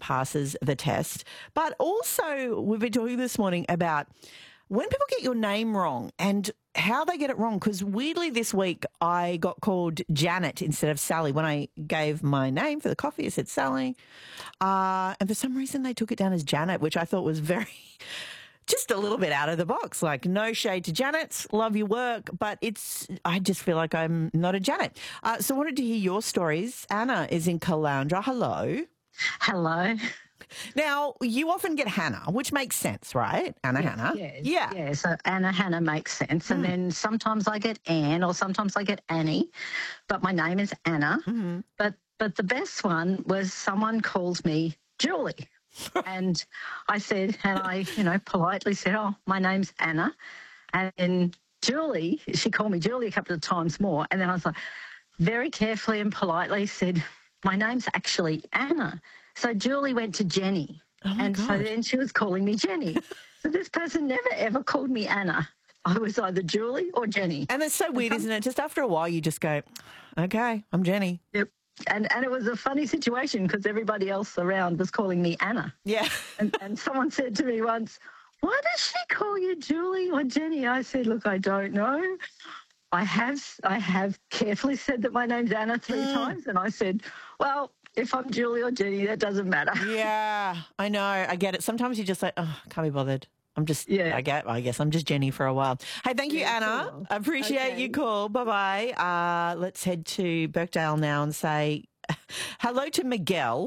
passes the test. But also, we've been talking this morning about when people get your name wrong and how they get it wrong. Because weirdly this week I got called Janet instead of Sally. When I gave my name for the coffee, I said Sally. And for some reason they took it down as Janet, which I thought was very... just a little bit out of the box. Like, no shade to Janet, love your work, but I just feel like I'm not a Janet. So I wanted to hear your stories. Anna is in Caloundra. Hello. Hello. Now, you often get Hannah, which makes sense, right? Hannah. Yes, Yeah. Yeah, so Hannah makes sense. And then sometimes I get Anne or sometimes I get Annie, but my name is Anna. Mm-hmm. But the best one was someone calls me Julie. And I said, and I, politely said, oh, my name's Anna. And then Julie, she called me Julie a couple of times more. And then I was like, very carefully and politely said, my name's actually Anna. So Julie went to Jenny. And so then she was calling me Jenny. So this person never, ever called me Anna. I was either Julie or Jenny. And it's so weird, isn't it? Just after a while, you just go, okay, I'm Jenny. Yep. And it was a funny situation because everybody else around was calling me Anna. Yeah. And someone said to me once, why does she call you Julie or Jenny? I said, look, I don't know. I have carefully said that my name's Anna 3 times. And I said, well, if I'm Julie or Jenny, that doesn't matter. Yeah, I know. I get it. Sometimes you're just like, oh, can't be bothered. I'm just, I guess I'm just Jenny for a while. Hey, thank you, Anna. Cool. Appreciate your call. Bye-bye. Let's head to Birkdale now and say hello to Miguel.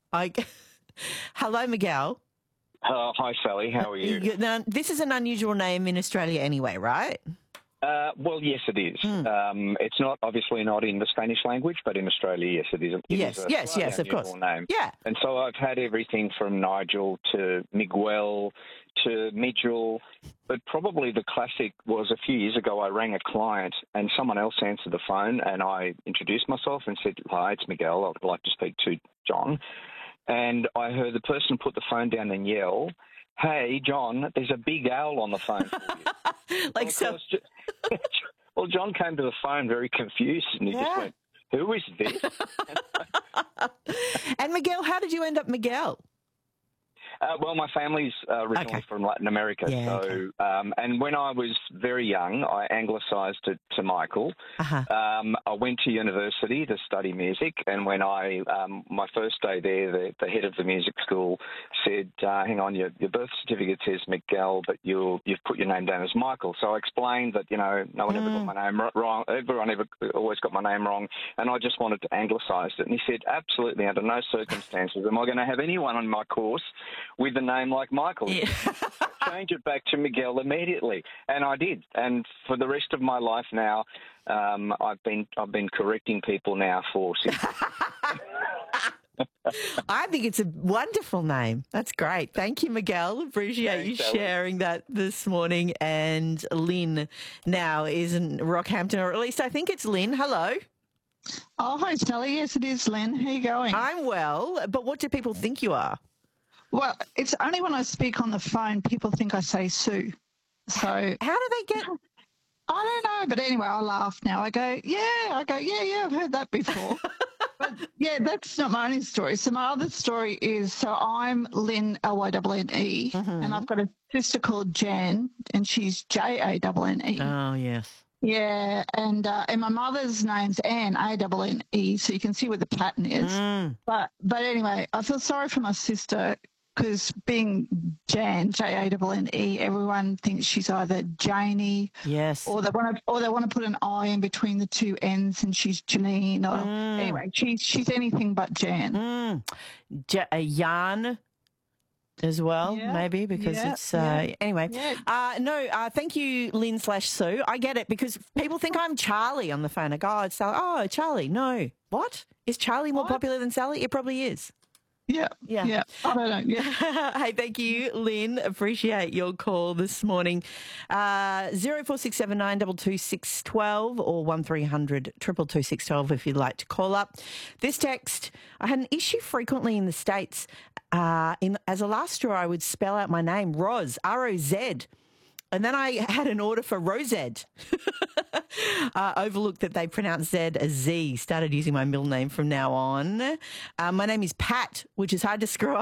Hello, Miguel. Hi, Sally. How are you? Now, this is an unusual name in Australia anyway, right? Well, yes, it is. It's obviously not in the Spanish language, but in Australia, yes, it is. Yes, of course. Name. Yeah. And so I've had everything from Nigel to Miguel to Mitchell, but probably the classic was a few years ago I rang a client and someone else answered the phone and I introduced myself and said, hi, it's Miguel. I'd like to speak to John. And I heard the person put the phone down and yell, hey, John, there's a big owl on the phone for you. Well, John came to the phone very confused and he just went, who is this? And Miguel, how did you end up Miguel? Well, my family's originally from Latin America. And when I was very young, I anglicised it to Michael. I went to university to study music, and when my first day there, the head of the music school said, hang on, your birth certificate says Miguel, but you've put your name down as Michael. So I explained that, no one ever got my name wrong. Everyone always got my name wrong, and I just wanted to anglicise it. And he said, absolutely, under no circumstances am I going to have anyone on my course with a name like Michael. Yeah. Change it back to Miguel immediately. And I did. And for the rest of my life now, I've been correcting people now for 6 years. I think it's a wonderful name. That's great. Thank you, Miguel. Appreciate you sharing that this morning. And Lynn now is in Rockhampton, or at least I think it's Lynn. Hello. Oh, hi, Sally. Yes, it is, Lynn. How are you going? I'm well, but what do people think you are? Well, it's only when I speak on the phone people think I say Sue. So how do they get... I don't know, but anyway, I laugh now. I go, yeah, I've heard that before. But, yeah, that's not my only story. So my other story is, so I'm Lynn, Lynne, and I've got a sister called Jan, and she's Janne. Oh, yes. Yeah, and my mother's name's Anne, Anne, so you can see where the pattern is. But anyway, I feel sorry for my sister because being Jan, Janne, everyone thinks she's either Janie, yes, or they want to put an I in between the two N's and she's Janine. Or anyway, she's anything but Jan. Jan as well, maybe, because it's anyway. Yeah. Thank you, Lynn/Sue. I get it because people think I'm Charlie on the phone. I go, oh, Charlie. No, what is Charlie more popular than Sally? It probably is. Yeah. I don't know. Yeah. Hey, thank you, Lynn. Appreciate your call this morning. 0467 or 1300 222 if you'd like to call up. This text, I had an issue frequently in the States. As a last straw, I would spell out my name, Roz, R-O-Z. And then I had an order for Rosed. Overlooked that they pronounce Z as Z. Started using my middle name from now on. My name is Pat, which is hard to screw up.